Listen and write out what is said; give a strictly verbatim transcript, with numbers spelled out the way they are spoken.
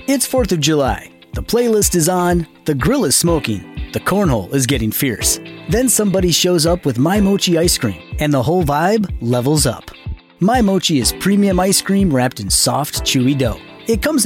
It's fourth of July. The playlist is on, the grill is smoking, the cornhole is getting fierce. Then somebody shows up with My Mochi ice cream, and the whole vibe levels up. My Mochi is premium ice cream wrapped in soft, chewy dough. It comes